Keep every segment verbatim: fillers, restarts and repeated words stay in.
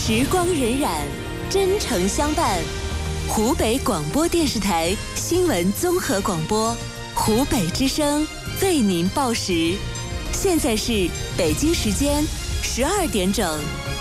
时光荏苒，真诚相伴。湖北广播电视台新闻综合广播，湖北之声为您报时。现在是北京时间十二点整。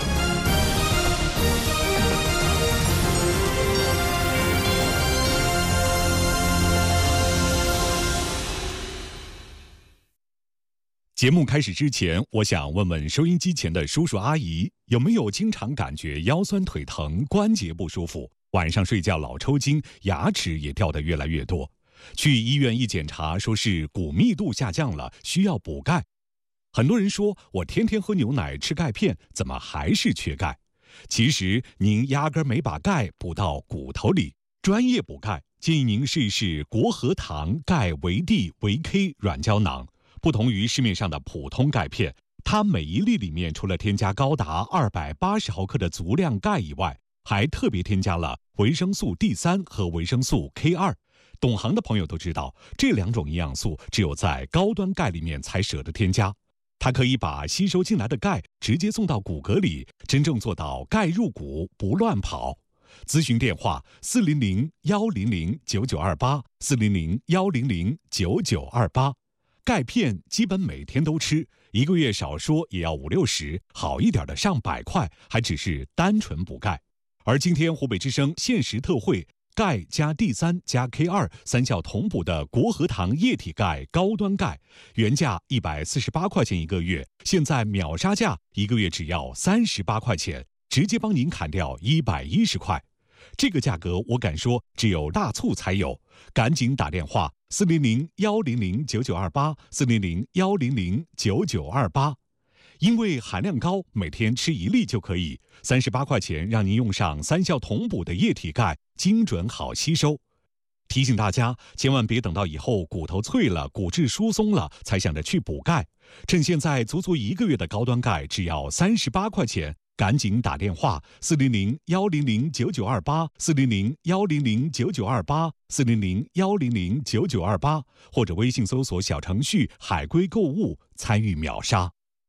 节目开始之前，我想问问收音机前的叔叔阿姨，有没有经常感觉腰酸腿疼、关节不舒服，晚上睡觉老抽筋，牙齿也掉得越来越多？去医院一检查，说是骨密度下降了，需要补钙。很多人说，我天天喝牛奶吃钙片，怎么还是缺钙？其实您压根没把钙补到骨头里。专业补钙，建议您试一试国和堂钙维 D 维 K 软胶囊。不同于市面上的普通钙片，它每一粒里面除了添加高达二百八十毫克的足量钙以外，还特别添加了维生素 D 三 和维生素 K 二。懂行的朋友都知道，这两种营养素只有在高端钙里面才舍得添加。它可以把吸收进来的钙直接送到骨骼里，真正做到钙入骨不乱跑。咨询电话：四零零幺零零九九二八，四零零幺零零九九二八。钙片基本每天都吃，一个月少说也要五六十，好一点的上百块，还只是单纯补钙。而今天湖北之声限时特惠，钙加 D 三 加 K 二 三效同补的国和堂液体钙高端钙，原价一百四十八块钱一个月，现在秒杀价，一个月只要三十八块钱，直接帮您砍掉一百一十块。这个价格我敢说只有大促才有，赶紧打电话四零零幺零零九九二八，四零零幺零零九九二八。因为含量高，每天吃一粒就可以，三十八块钱让您用上三效同补的液体钙，精准好吸收。提醒大家，千万别等到以后骨头脆了、骨质疏松了才想着去补钙，趁现在足足一个月的高端钙只要三十八块钱。赶紧打电话四零零幺零零九九二八，四零零幺零零九九二八，四零零幺零零九九二八，或者微信搜索小程序海龟购物参与秒杀。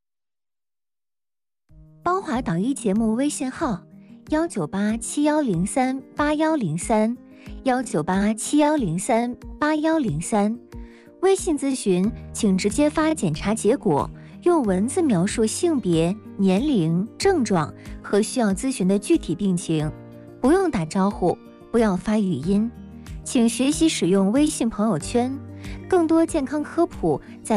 邦华导医节目微信号：幺九八七幺零三八幺零三，幺九八七幺零三八幺零三。微信咨询请直接发检查结果，用文字描述性别、年龄、症状和需要咨询的具体病情，不用打招呼，不要发语音。请学习使用微信朋友圈，更多健康科普在